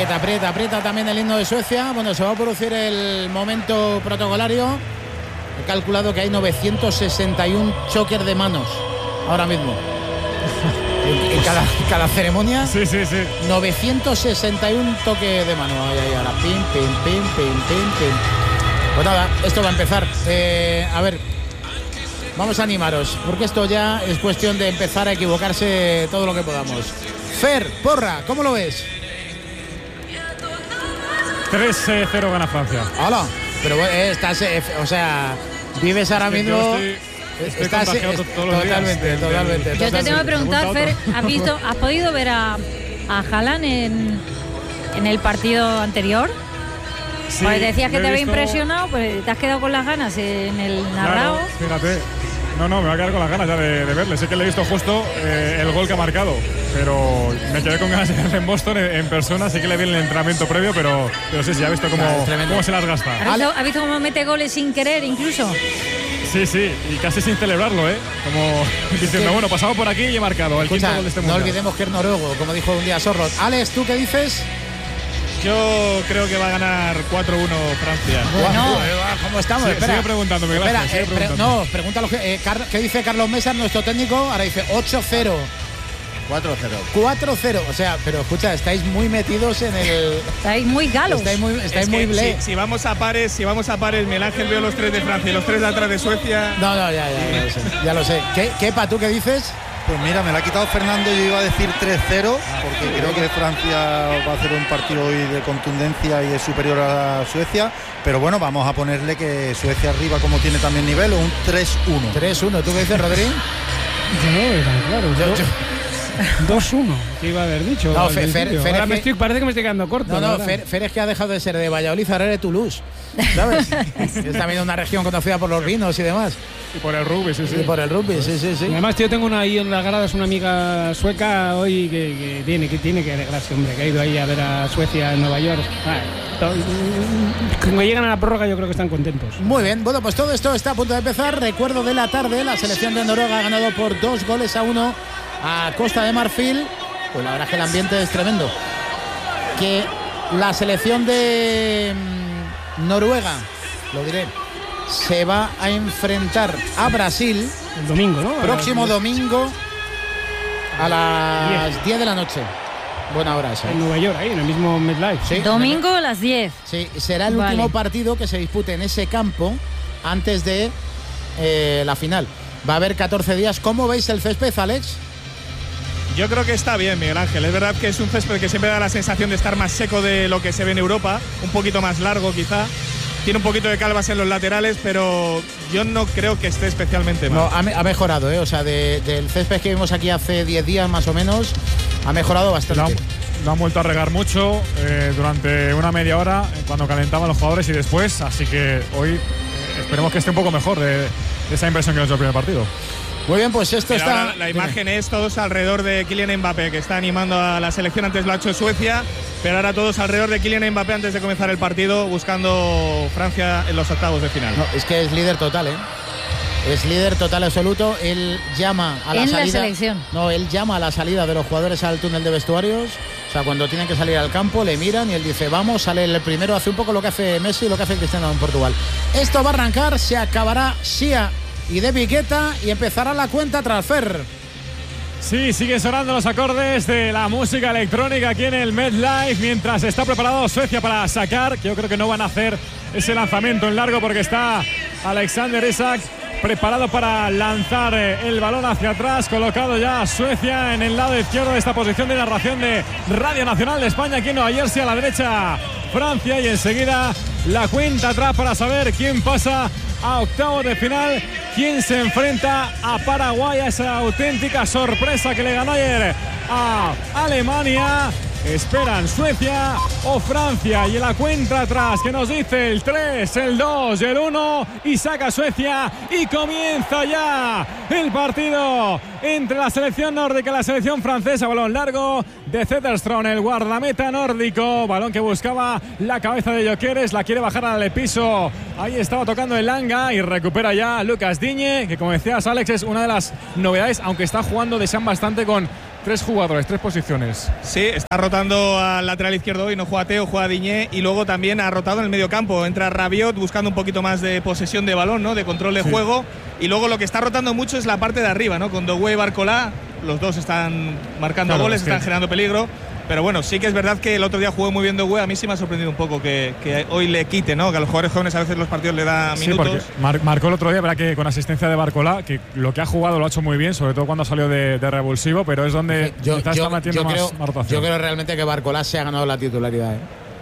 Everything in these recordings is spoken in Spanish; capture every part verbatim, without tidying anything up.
Aprieta, aprieta, aprieta también el himno de Suecia. Bueno, se va a producir el momento protocolario. He calculado que hay novecientos sesenta y uno choques de manos ahora mismo. En cada, cada ceremonia. Sí, sí, sí. novecientos sesenta y uno toques de mano. Ahí, ahí, ahora. Pim, pim, pim, pim, pim, pim. Pues nada, esto va a empezar. Eh, a ver, vamos a animaros, porque esto ya es cuestión de empezar a equivocarse todo lo que podamos. Fer, Porra, ¿cómo lo ves? tres cero gana Francia. Hola, pero eh, estás, eh, o sea, vives ahora Es que mismo. yo estoy, estoy estás, contagiado es, todos los totalmente, días. totalmente. Yo te totalmente. tengo que preguntar, Pregunta Fer, otro. ¿has visto, has podido ver a, a Haaland en, en el partido anterior? Sí, Pues decías que lo te he había visto. impresionado, pues te has quedado con las ganas en el narrado. Claro, fíjate. No, no, me va a quedar con las ganas ya de, de verle. Sé que le he visto justo eh, el gol que ha marcado, pero me quedé con ganas de verle en Boston en, en persona. Sí que le vi en el entrenamiento previo, pero, pero sí, sí, ha visto cómo, Claro, es tremendo. cómo se las gasta. ¿Has visto, has visto cómo mete goles sin querer incluso? Sí, sí, y casi sin celebrarlo, ¿eh? Como diciendo, bueno, pasado por aquí y he marcado el Escucha, quinto gol de este no mundial. olvidemos que es noruego, como dijo un día Sorrot. Alex, ¿tú qué dices? Yo creo que va a ganar cuatro uno Francia. Bueno, ¿cómo estamos? Sí, Espera. sigue preguntando, Miguel Ángel, Espera, sigue eh, pre- preguntando. no, pregúntalo. Eh, Car- ¿Qué dice Carlos Mesa, nuestro técnico? Ahora dice ocho cero. cuatro cero. cuatro cero. O sea, pero escucha, estáis muy metidos en el. Estáis muy galos. Estáis muy, estáis Es muy que ble. si, si vamos a pares, si vamos a pares, Miguel Ángel veo los tres de Francia y los tres de atrás de Suecia. No, no, ya, ya, ya lo sé. Ya lo sé. ¿Qué, Kepa, tú qué dices? Pues mira, me la ha quitado Fernando, yo iba a decir tres cero, porque creo que Francia va a hacer un partido hoy de contundencia y es superior a Suecia, pero bueno, vamos a ponerle que Suecia arriba, como tiene también nivel, un tres uno. tres uno. ¿Tú qué dices, Rodríguez? Yo no, era claro. Yo- Yo, yo- dos uno, que iba a haber dicho. No, al Fer- Fer- principio. Fer- Ahora Fer- me estoy, parece que me estoy quedando corto. No, no, la Fer, verdad. Fer es que ha dejado de ser de Valladolid, ahora es de Toulouse. ¿Sabes? Es también una región conocida por los vinos y demás. Y por el rugby, sí, sí. Y por el rugby, sí, sí, sí. Y además, tío, tengo una ahí en las gradas, una amiga sueca hoy que, que tiene que tiene que alegrarse, hombre, que ha ido ahí a ver a Suecia en Nueva York. Ah, to- Cuando llegan a la prórroga, yo creo que están contentos. Muy bien, bueno, pues todo esto está a punto de empezar. Recuerdo de la tarde, la selección de Noruega ha ganado por dos goles a uno a Costa de Marfil. Pues la verdad es que el ambiente es tremendo. Que la selección de mm, Noruega, lo diré, se va a enfrentar a Brasil El domingo, ¿no? próximo A- domingo a las diez de la noche. Buena hora esa. En Nueva York, ahí, en el mismo MetLife. Sí, Domingo a las diez. Sí, será el Vale. último partido que se dispute en ese campo antes de eh, la final. Va a haber catorce días. ¿Cómo veis el césped, Alex? Yo creo que está bien, Miguel Ángel. Es verdad que es un césped que siempre da la sensación de estar más seco de lo que se ve en Europa, un poquito más largo quizá. Tiene un poquito de calvas en los laterales, pero yo no creo que esté especialmente mal. No, ha, me- ha mejorado, ¿eh? O sea, de- del césped que vimos aquí hace diez días más o menos, ha mejorado Lo bastante. han, lo han vuelto a regar mucho eh, durante una media hora eh, cuando calentaban los jugadores y después, así que hoy eh, esperemos que esté un poco mejor de, de esa impresión que nos dio el primer partido. Muy bien, pues esto Pero está. ahora la imagen es todos alrededor de Kylian Mbappé, que está animando a la selección. Antes lo ha hecho Suecia, pero ahora todos alrededor de Kylian Mbappé antes de comenzar el partido, buscando Francia en los octavos de final. No, es que es líder total, ¿eh? Es líder total absoluto. Él llama a la En la salida. selección. No, él llama a la salida de los jugadores al túnel de vestuarios. O sea, cuando tienen que salir al campo, le miran y él dice, vamos, sale el primero, hace un poco lo que hace Messi y lo que hace Cristiano en Portugal. Esto va a arrancar, se acabará Sia y de Piqueta y empezará la cuenta tras Fer. Sí, siguen sonando los acordes de la música electrónica aquí en el MetLife mientras está preparado Suecia para sacar, que yo creo que no van a hacer ese lanzamiento en largo porque está Alexander Isak preparado para lanzar el balón hacia atrás, colocado ya Suecia en el lado izquierdo de esta posición de narración de Radio Nacional de España aquí en Nueva Jersey, a la derecha Francia y enseguida la cuenta atrás para saber quién pasa a octavos de final, quién se enfrenta a Paraguay, a esa auténtica sorpresa que le ganó ayer a Alemania. Esperan Suecia o Francia y en la cuenta atrás que nos dice el tres, el dos y el uno y saca Suecia y comienza ya el partido entre la selección nórdica y la selección francesa. Balón largo de Zetterström, el guardameta nórdico, balón que buscaba la cabeza de Gyökeres, la quiere bajar al piso, ahí estaba tocando el Langa y recupera ya Lucas Digne, que como decías Alex es una de las novedades, aunque está jugando desean bastante con tres jugadores, tres posiciones. Sí, está rotando al lateral izquierdo hoy, no juega Teo, juega Diñé, y luego también ha rotado en el medio campo. Entra Rabiot buscando un poquito más de posesión de balón, ¿no? De control de sí. juego. Y luego lo que está rotando mucho es la parte de arriba, ¿no? Con Doué y Barcolá, los dos están marcando claro, goles, es que... están generando peligro. Pero bueno, sí que es verdad que el otro día jugó muy bien Doué. A mí sí me ha sorprendido un poco que, que hoy le quite, ¿no? Que a los jugadores jóvenes a veces los partidos le da minutos. Sí, porque mar marcó el otro día, verá que con asistencia de Barcolá, que lo que ha jugado lo ha hecho muy bien, sobre todo cuando salió de, de revulsivo, pero es donde yo, quizás yo, está metiendo yo más, creo, más rotación. Yo creo realmente que Barcolá se ha ganado la titularidad, ¿eh?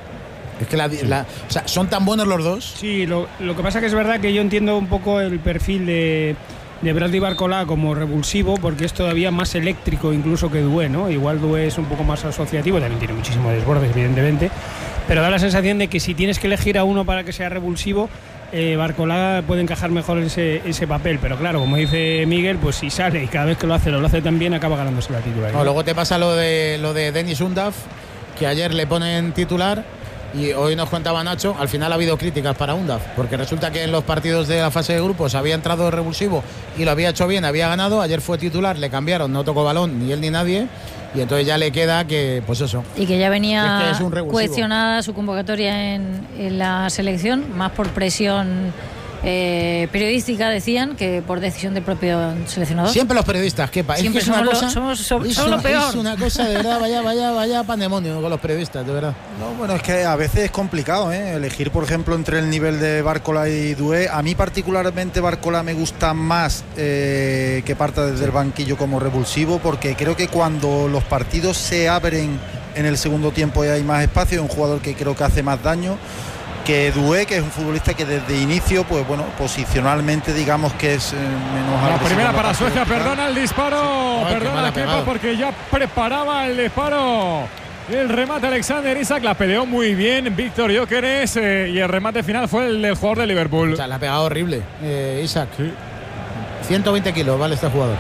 Es que la, sí. la, o sea, son tan buenos los dos. Sí, lo, lo que pasa que es verdad que yo entiendo un poco el perfil de... de Bradley Barcolá como revulsivo, porque es todavía más eléctrico incluso que Doué, ¿no? Igual Doué es un poco más asociativo, también tiene muchísimo desborde, evidentemente, pero da la sensación de que si tienes que elegir a uno para que sea revulsivo, eh, Barcolá puede encajar mejor ese, ese papel, pero claro, como dice Miguel, pues si sale y cada vez que lo hace, lo, lo hace tan bien, acaba ganándose la titularidad. No, luego te pasa lo de, lo de Denis Undav, que ayer le ponen titular. Y hoy nos contaba Nacho, al final ha habido críticas para Undav, porque resulta que en los partidos de la fase de grupos había entrado revulsivo y lo había hecho bien, había ganado, ayer fue titular, le cambiaron, no tocó balón ni él ni nadie, y entonces ya le queda que, pues eso. Y que ya venía es que es cuestionada su convocatoria en, en la selección, más por presión eh, periodística, decían, que por decisión del propio seleccionador. Siempre los periodistas, ¿qué pasa? Siempre es que es somos, una cosa, lo, somos, somos, es somos una, lo peor. Es una cosa de verdad, vaya, vaya, vaya pandemonio con los periodistas, de verdad. No, bueno, es que a veces es complicado, ¿eh? Elegir, por ejemplo, entre el nivel de Barcolá y Doué. A mí particularmente Barcolá me gusta más eh, que parta desde el banquillo como revulsivo, porque creo que cuando los partidos se abren en el segundo tiempo y hay más espacio, es un jugador que creo que hace más daño que Doué, que es un futbolista que desde inicio, pues bueno, posicionalmente digamos que es eh, menos la primera para Suecia, perdona el disparo, sí. Perdona Kepa, porque ya preparaba el disparo. El remate Alexander Isak, la peleó muy bien Víctor Gyökeres, eh, y el remate final fue el del jugador de Liverpool. O sea, la ha pegado horrible eh, Isak. Sí. ciento veinte kilos vale este jugador.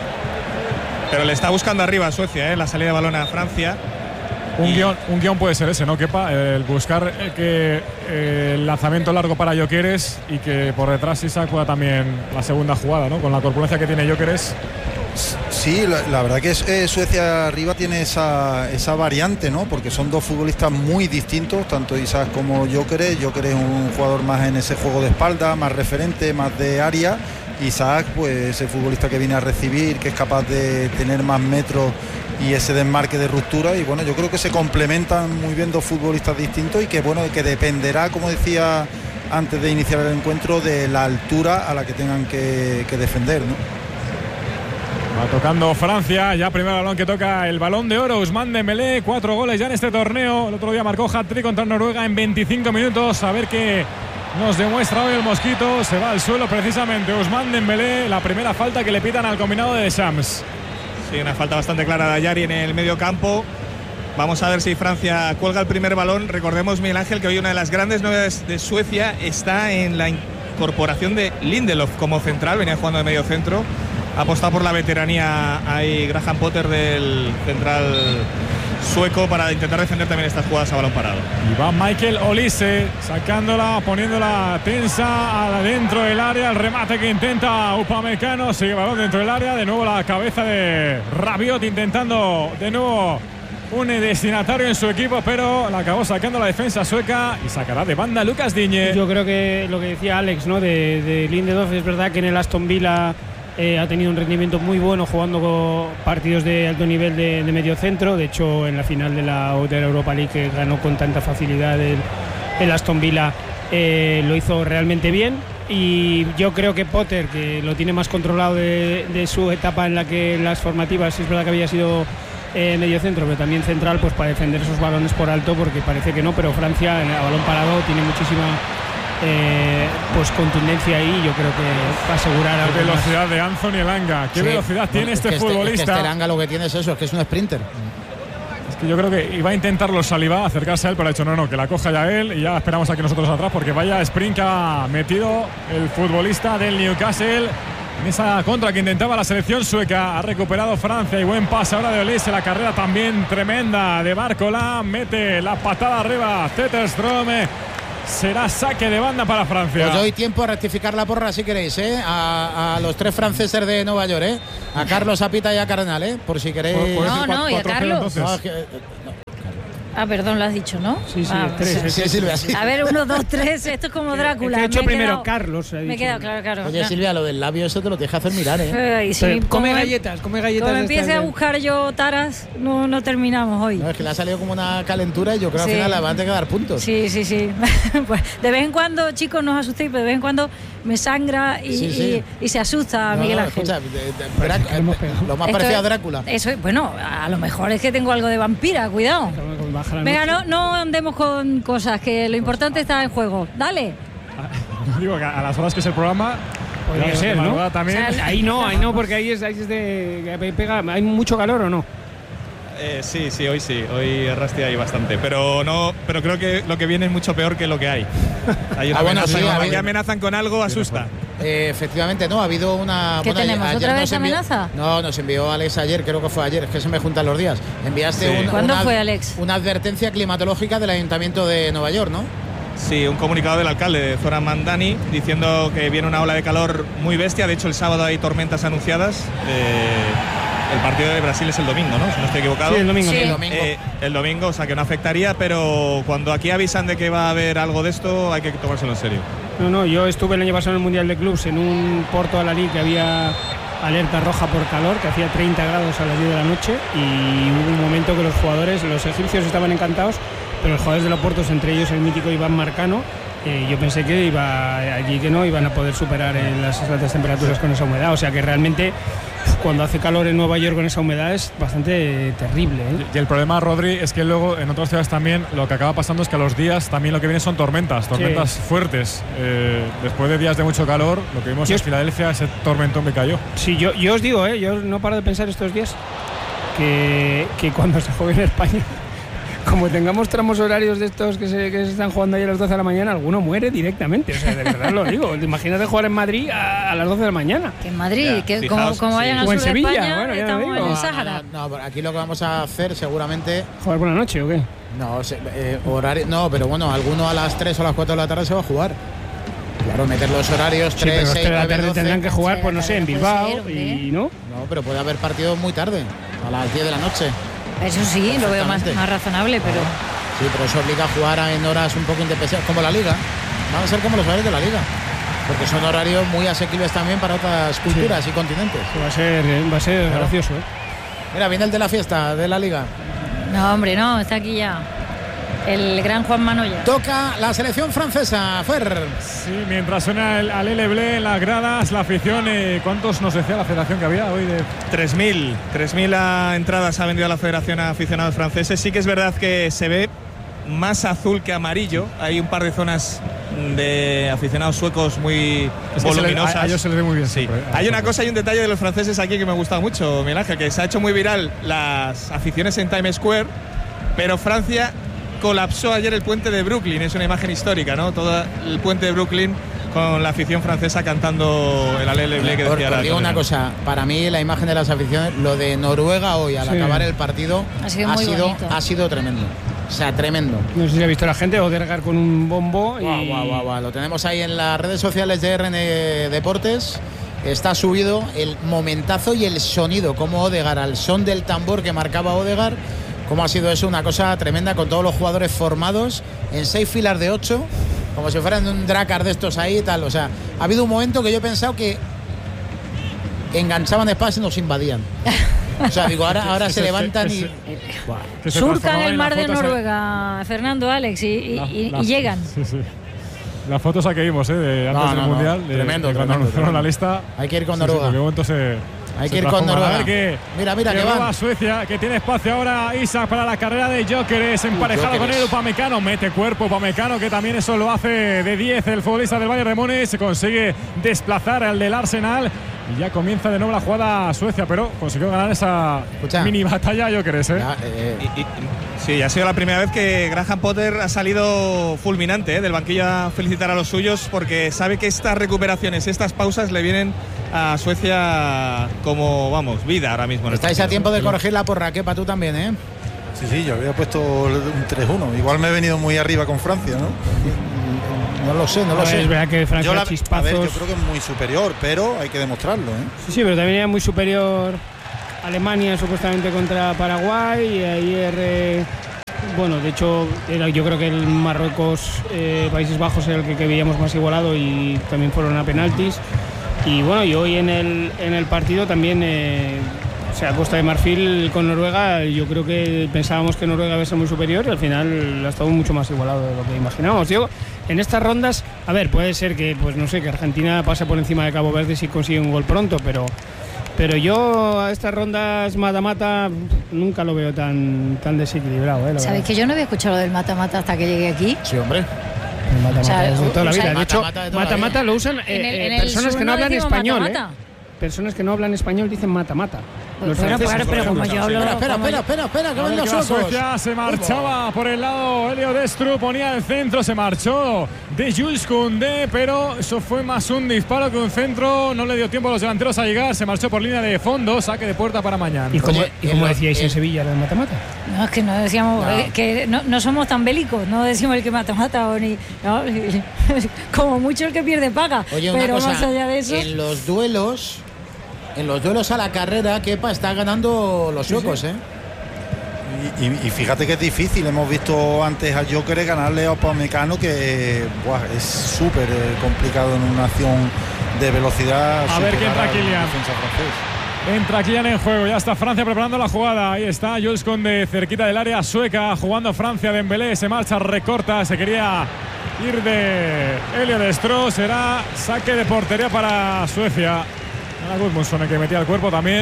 Pero le está buscando arriba a Suecia, eh, la salida de balón a Francia. Un guión, un guión puede ser ese, ¿no, Kepa? El buscar eh, que eh, el lanzamiento largo para Gyökeres y que por detrás Isak pueda también la segunda jugada, ¿no? Con la corpulencia que tiene Gyökeres. Sí, la, la verdad que es, eh, Suecia arriba tiene esa, esa variante, ¿no? Porque son dos futbolistas muy distintos, tanto Isak como Gyökeres. Gyökeres es un jugador más en ese juego de espalda, más referente, más de área. Isak, pues ese futbolista que viene a recibir, que es capaz de tener más metros y ese desmarque de ruptura, y bueno, yo creo que se complementan muy bien dos futbolistas distintos y que bueno, que dependerá, como decía antes de iniciar el encuentro, de la altura a la que tengan que, que defender, ¿no? Va tocando Francia, ya primer balón que toca el Balón de Oro, Ousmane Dembélé, cuatro goles ya en este torneo, el otro día marcó hat-trick contra Noruega en veinticinco minutos, a ver qué nos demuestra hoy el Mosquito. Se va al suelo precisamente Ousmane Dembélé, la primera falta que le pitan al combinado de Deschamps. Sí, una falta bastante clara de Ayari en el medio campo. Vamos a ver si Francia cuelga el primer balón. Recordemos, Miguel Ángel, que hoy una de las grandes novedades de Suecia está en la incorporación de Lindelof como central. Venía jugando de medio centro. Ha apostado por la veteranía ahí Graham Potter del central sueco para intentar defender también estas jugadas a balón parado. Y va Michael Olise sacándola, poniéndola tensa adentro del área. El remate que intenta Upamecano, sigue balón dentro del área. De nuevo la cabeza de Rabiot intentando de nuevo un destinatario en su equipo, pero la acabó sacando la defensa sueca y sacará de banda Lucas Digne. Yo creo que lo que decía Alex, ¿no? de, de Lindelof, es verdad que en el Aston Villa Eh, ha tenido un rendimiento muy bueno jugando con partidos de alto nivel de, de medio centro. De hecho, en la final de la, de la Europa League, que ganó con tanta facilidad el, el Aston Villa, eh, lo hizo realmente bien. Y yo creo que Potter, que lo tiene más controlado de, de su etapa en la que en las formativas es verdad que había sido eh, medio centro, pero también central, pues para defender esos balones por alto, porque parece que no, pero Francia en el balón parado tiene muchísima Eh, pues contundencia ahí. Yo creo que va a asegurar la velocidad más de Anthony Elanga. ¿Qué sí, velocidad bueno, tiene este es futbolista? Este, es que este Elanga lo que tiene es eso, es que es un sprinter. Es que yo creo que iba a intentarlo Saliba, acercarse a él, pero ha dicho no, no, que la coja ya él y ya esperamos aquí nosotros atrás, porque vaya sprint que ha metido el futbolista del Newcastle en esa contra que intentaba la selección sueca. Ha recuperado Francia y buen pase ahora de Olise. La carrera también tremenda de Barcolá, mete la patada arriba Zetterström. será saque de banda para Francia. Os doy tiempo a rectificar la porra si queréis, ¿eh? A, a los tres franceses de Nueva York, ¿eh? A Carlos, a Pita y a Cardenal, ¿eh? Por si queréis. Por, no, no, y a Carlos. No, es que, Ah, perdón, lo has dicho, ¿no? Sí, sí, ah, tres. Sí, sí, Silvia, sí. A ver, uno, dos, tres. Esto es como Drácula. He hecho Me he primero quedado, Carlos. Me he quedado, claro, claro. Oye, Silvia, lo del labio, eso te lo tienes que hacer mirar, ¿eh? Ay, sí, come como- galletas, come galletas. Como de empiece estas a de- buscar yo taras, no, no terminamos hoy. No, es que le ha salido como una calentura y yo creo que Sí. al final le van a tener que dar puntos. Sí, sí, sí. Pues de vez en cuando, chicos, no os asustéis, pero de vez en cuando me sangra y, Sí, sí. y, y se asusta No, Miguel no, Ángel. escucha, de- de- Drá- hemos pegado. lo más Esto parecido es- a Drácula. Eso es, bueno, a lo mejor es que tengo algo de vampira, cuidado. Baja la Venga, noche. no, no andemos con cosas, que lo importante está en juego. Dale. Digo que a las horas que es el programa. Podría ya ser, de ¿no? madrugada también. O sea, Ahí no, ahí no, porque ahí es, ahí es de. que pega, ¿hay mucho calor o no? Eh, sí, sí, hoy sí, hoy Rasti hay bastante, pero no, pero creo que lo que viene es mucho peor que lo que hay. Hay una Ah, bueno, amenaza, sí, como ha aquí habido- amenazan con algo, asusta. Eh, efectivamente, no, ha habido una. ¿Qué tenemos? ayer ¿Otra nos vez envió- amenaza? No, nos envió Alex ayer, creo que fue ayer, es que se me juntan los días. Enviaste Sí. un- ¿Cuándo una, fue, Alex? una advertencia climatológica del Ayuntamiento de Nueva York, ¿no? Sí, un comunicado del alcalde de Zoran Mandani diciendo que viene una ola de calor muy bestia. De hecho, el sábado hay tormentas anunciadas. Eh, el partido de Brasil es el domingo, ¿no? Si no estoy equivocado. Sí, el domingo. Sí. El sí. domingo. Eh, el domingo, o sea que no afectaría, pero cuando aquí avisan de que va a haber algo de esto, hay que tomárselo en serio. No, no, yo estuve el año pasado en el Mundial de Clubs en un Porto Alalí que había alerta roja por calor, que hacía treinta grados a las diez de la noche, y hubo un momento que los jugadores, los egipcios estaban encantados, pero los jugadores de los Portos, entre ellos el mítico Iván Marcano, eh, yo pensé que iba allí que no iban a poder superar eh, las altas temperaturas con esa humedad, o sea que realmente cuando hace calor en Nueva York con esa humedad es bastante terrible, ¿eh? Y el problema, Rodri, es que luego en otras ciudades también lo que acaba pasando es que a los días también lo que viene son tormentas, tormentas fuertes. Eh, después de días de mucho calor, lo que vimos Yo en es- Filadelfia, ese tormentón que cayó. Sí, yo, yo os digo, ¿eh? Yo no paro de pensar estos días que, que cuando se juegue en España, como tengamos tramos horarios de estos que se, que se están jugando ahí a las doce de la mañana, alguno muere directamente. O sea, de verdad lo digo. Imagínate jugar en Madrid a, a las doce de la mañana. Que en Madrid, Ya, que fijaos, como, como sí. vayan al O en sur de Sevilla, España, bueno, ya lo estamos digo. en el No, Sáhara. no, no, no, aquí lo que vamos a hacer seguramente. ¿Jugar por la noche o qué? No, se- eh, horario, no, pero bueno, alguno a las tres o a las cuatro de la tarde se va a jugar. Claro, meter los horarios Sí, tres, pero seis, este de la nueve, tarde doce. tendrán que jugar, pues no sé, en Puede Bilbao ser, hombre. y no. No, pero puede haber partidos muy tarde, a las diez de la noche. Eso sí, lo veo más, Perfectamente. más razonable, pero Sí, pero eso obliga a jugar en horas un poco independientes, como la Liga. Van a ser como los horarios de la Liga. Porque son horarios muy asequibles también para otras culturas y continentes. Va a ser, eh, va a ser Claro. gracioso, ¿eh? Mira, viene el de la fiesta de la Liga. no, hombre, no, está aquí ya. El gran Juan Manoya. Toca la selección francesa, Fer. Sí, mientras suena el Alele Blé en las gradas, la afición, eh, ¿cuántos nos decía la federación que había hoy? De tres mil. tres mil entradas ha vendido la Federación a aficionados franceses. Sí que es verdad que se ve más azul que amarillo. Hay un par de zonas de aficionados suecos muy Es que se le- voluminosas. a- a ellos se les ve muy bien Sí. siempre, ¿eh? Hay una cosa y un detalle de los franceses aquí que me gusta mucho, Miguel Ángel, que se ha hecho muy viral las aficiones en Times Square, pero Francia colapsó ayer el puente de Brooklyn. Es una imagen histórica, ¿no? Todo el puente de Brooklyn con la afición francesa cantando el Alele Blé que Os, decía os la digo una Constitución. cosa, para mí la imagen de las aficiones, lo de Noruega hoy al Sí. acabar el partido Ha sido muy sido, bonito. ha sido tremendo. O sea, tremendo. No sé si ha visto la gente, Odegaard con un bombo y... Guau, guau, guau, guau. Lo tenemos ahí en las redes sociales de R N Deportes. Está subido el momentazo y el sonido, como Odegaard, al son del tambor que marcaba Odegaard. Cómo ha sido eso, una cosa tremenda con todos los jugadores formados en seis filas de ocho, como si fueran un Drakkar de estos ahí y tal. O sea, ha habido un momento que yo he pensado que enganchaban espadas y nos invadían. O sea, digo, ahora, ahora se levantan y... que se Surcan transformaba el en mar la de foto esa- Noruega, Fernando, Alex, y, y- la- y- la- y llegan. Sí, sí. La foto esa que vimos, ¿eh? De antes No, del no, no. Mundial. de- Tremendo, de cuando tremendo, anunciaron la tremendo. lista. Hay que ir con Sí, sí, Noruega. porque de momento se, Hay se que ir con transforma. Noruega. A ver que, Mira, mira, que roba van. Suecia, que tiene espacio ahora Isaac para la carrera de Gyökeres, emparejado con Gyökeres. él. Upamecano mete cuerpo, Upamecano, que también eso lo hace de diez el futbolista del Bayern de Múnich. Se consigue desplazar al del Arsenal. Y ya comienza de nuevo la jugada Suecia, pero consiguió ganar esa Escucha. mini batalla Gyökeres, ¿eh? Ya, eh, Y- y- sí, ha sido la primera vez que Graham Potter ha salido fulminante ¿eh? del banquillo a felicitar a los suyos, porque sabe que estas recuperaciones, estas pausas le vienen a Suecia como, vamos, vida ahora mismo. en el estáis a partido. tiempo de corregir la porra, Kepa, tú también, ¿eh? Sí, sí, yo había puesto un tres uno. Igual me he venido muy arriba con Francia, ¿no? No lo sé, no lo A ver, sé. Es verdad que Francia Yo, la, chispazos. a ver, yo creo que es muy superior, pero hay que demostrarlo, ¿eh? Sí, sí, pero también era muy superior Alemania supuestamente contra Paraguay y ayer, eh, bueno, de hecho era, yo creo que el Marruecos, eh, Países Bajos era el que, que veíamos más igualado y también fueron a penaltis. Y bueno, y hoy en el, en el partido también, eh, o sea, Costa de Marfil con Noruega, yo creo que pensábamos que Noruega iba a ser muy superior y al final ha estado mucho más igualado de lo que imaginábamos. Yo, en estas rondas, a ver, puede ser que, pues no sé, que Argentina pase por encima de Cabo Verde si consigue un gol pronto, pero, pero yo a estas rondas mata-mata nunca lo veo tan, tan desequilibrado. ¿eh? ¿Sabéis que yo no había escuchado lo del mata-mata hasta que llegué aquí? Sí, hombre. Mata-mata O sea, desde toda la o sea, vida. De hecho, mata-mata de toda la mata-mata vida. lo usan eh, En el- eh, en el personas sur que no no hablan decimos español. mata-mata. ¿eh? Personas que no hablan español dicen mata-mata. Pues Los bueno, franceses, claro, por pero como ejemplo. yo hablo. Espera, espera, como espera, yo- espera, espera, que A ven ver los que la suecos. Suecia se marchaba por el lado Elio Destru, ponía el centro, se marchó de Jules Koundé, pero eso fue más un disparo que un centro, no le dio tiempo a los delanteros a llegar, se marchó por línea de fondo, saque de puerta para mañana. ¿Y como, Oye, y como el- decíais en el- Sevilla, lo de mata-mata? No, es que no decíamos, No. eh, que no, no somos tan bélicos, no decimos el que mata-mata o ni. No, como mucho el que pierde paga. Oye, una pero cosa, más allá de eso. en los duelos, en los duelos a la carrera, Kepa está ganando los suecos, ¿eh? Y, y- y fíjate que es difícil. Hemos visto antes a Joker ganarle a Upamecano, que buah, es súper eh, complicado en una acción de velocidad. A ver quién superar al Kylian. defensa francés. Entra Kylian en juego, ya está Francia preparando la jugada. Ahí está Jules Koundé cerquita del área sueca, jugando Francia. Dembélé se marcha, recorta, se quería ir de Elio Destro. Será saque de portería para Suecia. Era Gudmundsson el que metía el cuerpo también.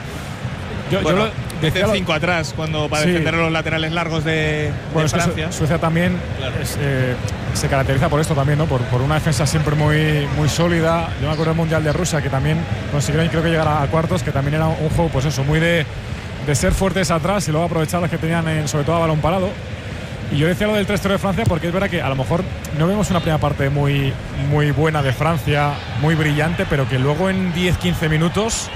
Yo, Bueno, yo lo decía lo- cinco atrás cuando para Sí. defender los laterales largos de, Bueno, de es que Su- Francia. Suecia también es, eh, se caracteriza por esto también, ¿no? Por, por una defensa siempre muy, muy sólida. Yo me acuerdo del Mundial de Rusia, que también consiguieron, creo que llegar a, a cuartos, que también era un juego, pues eso, muy de, de ser fuertes atrás y luego aprovechar los que tenían, en, sobre todo a balón parado. Y yo decía lo del tres cero de Francia porque es verdad que a lo mejor no vemos una primera parte muy, muy buena de Francia, muy brillante, pero que luego en diez quince minutos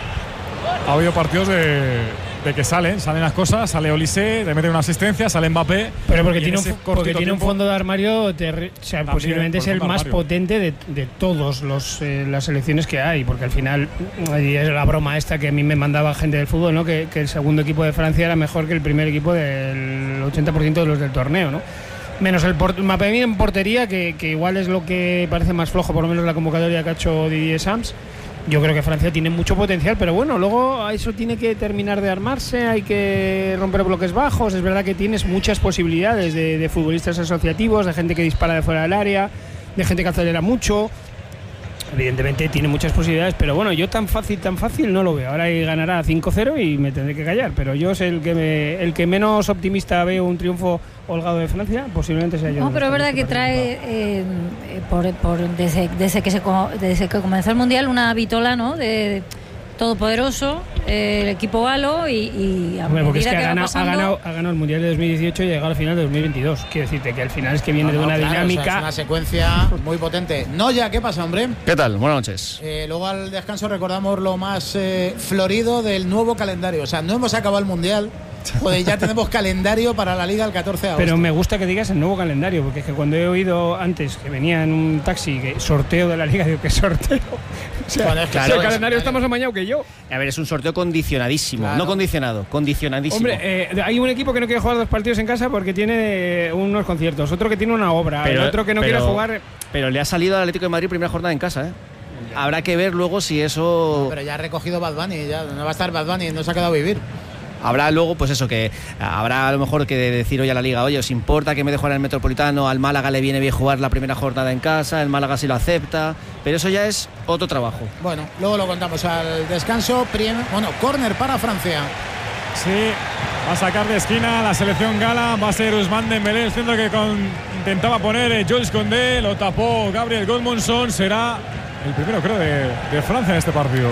ha habido partidos de, de que salen, salen las cosas, sale Olise, le mete una asistencia, sale Mbappé. Pero porque y en tiene, un, ese fo- porque cortito tiene un tiempo- fondo de armario, terri- o sea, También, posiblemente es por el fondo de más armario. potente de, de todos los eh, las selecciones que hay, porque al final, y es la broma esta que a mí me mandaba gente del fútbol, ¿no? que, que el segundo equipo de Francia era mejor que el primer equipo del ochenta por ciento de los del torneo, ¿no? Menos el port- Mbappé en portería, que, que igual es lo que parece más flojo, por lo menos la convocatoria que ha hecho Didier Sams. Yo creo que Francia tiene mucho potencial, pero bueno, luego eso tiene que terminar de armarse, hay que romper bloques bajos. Es verdad que tienes muchas posibilidades de, de futbolistas asociativos, de gente que dispara de fuera del área, de gente que acelera mucho. Evidentemente tiene muchas posibilidades, pero bueno, yo tan fácil, tan fácil no lo veo. Ahora ganará cinco cero y me tendré que callar, pero yo soy el que me, el que menos optimista veo un triunfo holgado de Francia, posiblemente sea yo. No, pero es verdad que trae, eh, por, por- desde, desde, que se, co- desde que comenzó el Mundial, una vitola, ¿no? De todopoderoso, eh, el equipo galo y, y a Bueno, porque es medida que ha va ganado, ha, pasando- ganado, ha ganado el Mundial de dos mil dieciocho y ha llegado al final de dos mil veintidós. Quiero decirte que al final es que viene No, de no, una claro, o sea, dinámica. es una secuencia muy potente. No, ya, ¿qué pasa, hombre? ¿Qué tal? Buenas noches. Eh, luego al descanso recordamos lo más eh, florido del nuevo calendario. O sea, no hemos acabado el Mundial, joder, ya tenemos calendario para la Liga el catorce de agosto. Pero me gusta que digas el nuevo calendario, porque es que cuando he oído antes que venía en un taxi, que sorteo de la Liga, digo, ¿qué sorteo? O sea, Bueno, es que si claro, el es- calendario está más amañado que yo. A ver, es un sorteo condicionadísimo. Claro. No condicionado, condicionadísimo. Hombre, eh, hay un equipo que no quiere jugar dos partidos en casa porque tiene eh, unos conciertos, otro que tiene una obra, el otro que no pero- quiere jugar. Pero le ha salido al Atlético de Madrid primera jornada en casa, ¿eh? Habrá que ver luego si eso. Pero ya ha recogido Bad Bunny, ya no va a estar Bad Bunny, no se ha quedado a vivir. Habrá luego, pues eso, que habrá a lo mejor que decir hoy a la Liga, oye, ¿os importa que me de jugar en el Metropolitano? Al Málaga le viene bien jugar la primera jornada en casa, el Málaga sí lo acepta, pero eso ya es otro trabajo. Bueno, luego lo contamos al descanso. Prim- bueno, córner para Francia. Sí, va a sacar de esquina la selección gala. Va a ser Ousmane Dembélé, el centro que con- intentaba poner eh, Jules Koundé. Lo tapó Gabriel Gudmundsson. Será el primero, creo, de, de Francia en este partido.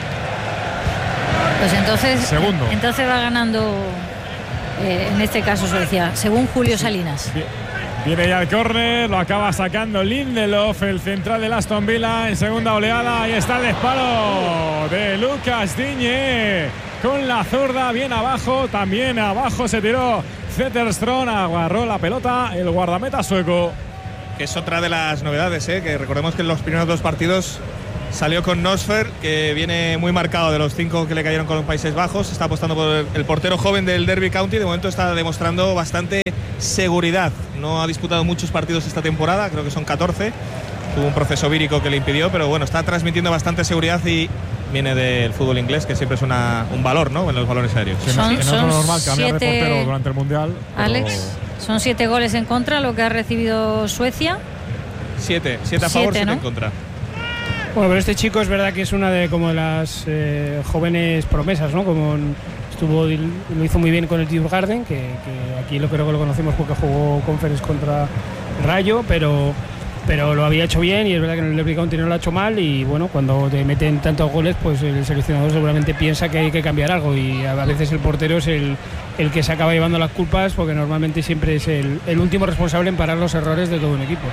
Pues entonces, Segundo. entonces va ganando, eh, en este caso Suecia, según Julio Salinas. Bien. Viene ya el córner, lo acaba sacando Lindelof, el central del Aston Villa en segunda oleada. Ahí está el disparo de Lucas Digne. con la zurda, bien abajo, también abajo se tiró Zetterström, agarró la pelota el guardameta sueco. Que es otra de las novedades, ¿eh? Que recordemos que en los primeros dos partidos salió con Nosfer, que viene muy marcado de los cinco que le cayeron con los Países Bajos. Está apostando por el portero joven del Derby County. De momento está demostrando bastante seguridad. No ha disputado muchos partidos esta temporada, creo que son catorce. Tuvo un proceso vírico que le impidió, pero bueno, está transmitiendo bastante seguridad y viene del fútbol inglés, que siempre es una, un valor, ¿no? En los balones aéreos. Sí, Son- no, no son es lo normal cambiar de siete- portero durante el Mundial. pero- Alex, son siete goles en contra lo que ha recibido Suecia. Siete, siete a favor, Siete, siete ¿no? en contra. Bueno, pero este chico es verdad que es una de como de las eh, jóvenes promesas, ¿no? Como en- estuvo lo hizo muy bien con el Djurgården, que, que aquí lo creo que lo conocemos porque jugó Conference contra Rayo, pero pero lo había hecho bien y es verdad que en el Derby County no lo ha hecho mal y bueno, cuando te meten tantos goles, pues el seleccionador seguramente piensa que hay que cambiar algo y a veces el portero es el, el que se acaba llevando las culpas porque normalmente siempre es el, el último responsable en parar los errores de todo un equipo.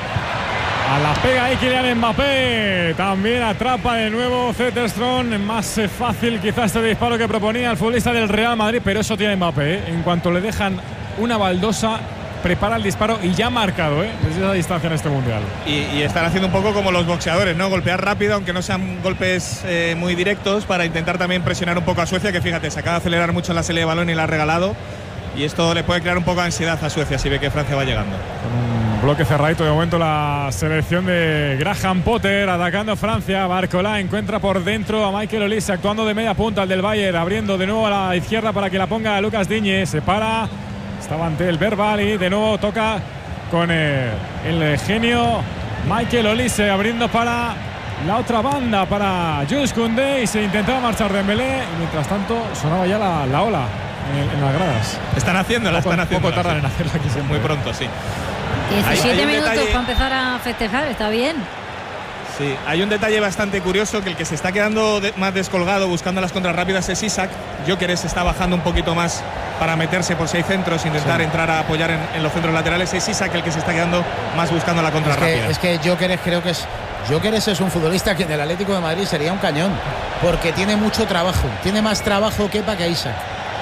A la pega ahí Kylian Mbappé, también atrapa de nuevo Zetterström, más eh, fácil quizás este disparo que proponía el futbolista del Real Madrid, pero eso tiene Mbappé, ¿eh? En cuanto le dejan una baldosa, prepara el disparo y ya ha marcado, ¿eh? Desde esa distancia en este Mundial. Y, y están haciendo un poco como los boxeadores, ¿no? Golpear rápido, aunque no sean golpes eh, muy directos, para intentar también presionar un poco a Suecia, que fíjate, se acaba de acelerar mucho en la salida de balón y la ha regalado. Y esto le puede crear un poco de ansiedad a Suecia si ve que Francia va llegando. Con un bloque cerradito de momento la selección de Graham Potter atacando a Francia. Barcola encuentra por dentro a Michael Olise actuando de media punta al del Bayern, abriendo de nuevo a la izquierda para que la ponga a Lucas Digne. Se para, estaba ante el Verbal y de nuevo toca con eh, el genio Michael Olise abriendo para la otra banda para Jules Koundé y se intentaba marchar Dembélé y mientras tanto sonaba ya la, la ola en, en las gradas. Están haciéndola, Poco- están haciendo. poco tardan en hacerla aquí siempre. Muy pronto, sí. diecisiete Hay- hay un minutos detalle- para empezar a festejar, está bien. Sí, hay un detalle bastante curioso, que el que se está quedando de- más descolgado buscando las contras rápidas es Isaac. Gyökeres se está bajando un poquito más para meterse por seis centros, intentar entrar a apoyar en, en los centros laterales. Es Isaac el que se está quedando más buscando la contra Es rápida. que, es que Gyökeres creo que es Gyökeres es un futbolista que en el Atlético de Madrid sería un cañón, porque tiene mucho trabajo, tiene más trabajo Kepa que Isaac.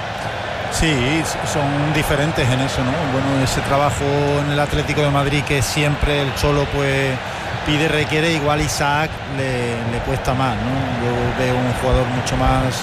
Sí, son diferentes en eso, ¿no? Bueno, ese trabajo en el Atlético de Madrid que siempre el Cholo pues pide, requiere, igual Isaac le, le cuesta más, ¿no? Yo veo un jugador mucho más